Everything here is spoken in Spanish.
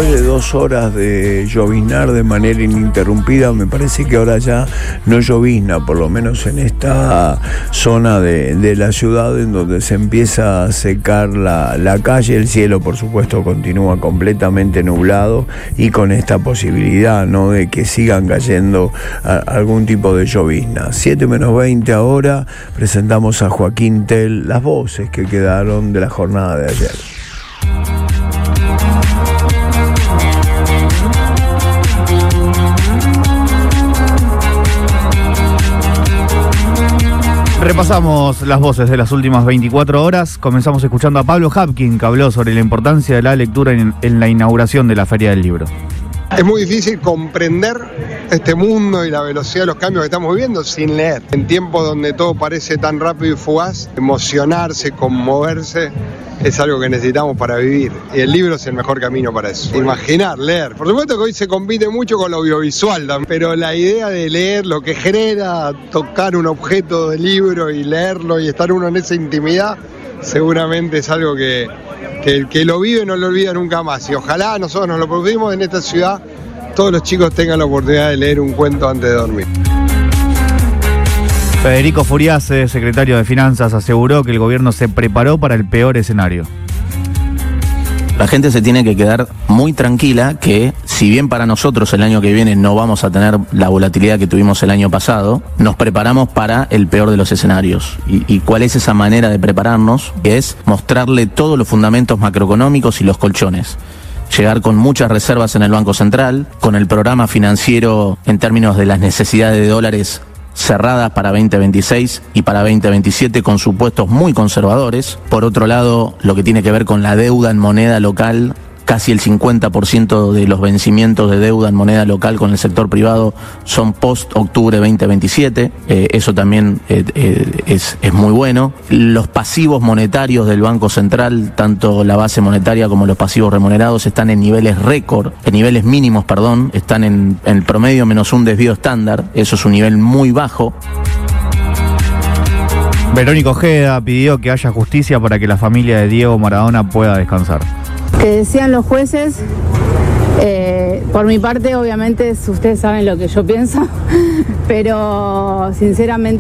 después de 2 horas de lloviznar de manera ininterrumpida, me parece que ahora ya no llovizna, por lo menos en esta zona de la ciudad, en donde se empieza a secar la calle. El cielo, por supuesto, continúa completamente nublado y con esta posibilidad, ¿no?, de que sigan cayendo algún tipo de llovizna. 7:20 ahora, presentamos a Joaquín Tell las voces que quedaron de la jornada de ayer. Repasamos las voces de las últimas 24 horas. Comenzamos escuchando a Pablo Hapkin, que habló sobre la importancia de la lectura en la inauguración de la Feria del Libro. Es muy difícil comprender este mundo y la velocidad de los cambios que estamos viviendo sin leer. En tiempos donde todo parece tan rápido y fugaz, emocionarse, conmoverse, es algo que necesitamos para vivir. Y el libro es el mejor camino para eso. Imaginar, leer. Por supuesto que hoy se compite mucho con lo audiovisual también, pero la idea de leer, lo que genera tocar un objeto del libro y leerlo y estar uno en esa intimidad, seguramente es algo que el que lo vive no lo olvida nunca más. Y ojalá nosotros nos lo propusimos en esta ciudad, todos los chicos tengan la oportunidad de leer un cuento antes de dormir. Federico Furiase, secretario de Finanzas, aseguró que el gobierno se preparó para el peor escenario. La gente se tiene que quedar muy tranquila que, si bien para nosotros el año que viene no vamos a tener la volatilidad que tuvimos el año pasado, nos preparamos para el peor de los escenarios. ¿Y cuál es esa manera de prepararnos? Que es mostrarle todos los fundamentos macroeconómicos y los colchones. Llegar con muchas reservas en el Banco Central, con el programa financiero en términos de las necesidades de dólares cerradas para 2026 y para 2027 con supuestos muy conservadores. Por otro lado, lo que tiene que ver con la deuda en moneda local, casi el 50% de los vencimientos de deuda en moneda local con el sector privado son post-octubre 2027. Eso también es muy bueno. Los pasivos monetarios del Banco Central, tanto la base monetaria como los pasivos remunerados, están en niveles récord, en niveles mínimos, están en el promedio menos un desvío estándar. Eso es un nivel muy bajo. Verónica Ojeda pidió que haya justicia para que la familia de Diego Maradona pueda descansar. Que decían los jueces, por mi parte obviamente ustedes saben lo que yo pienso, pero sinceramente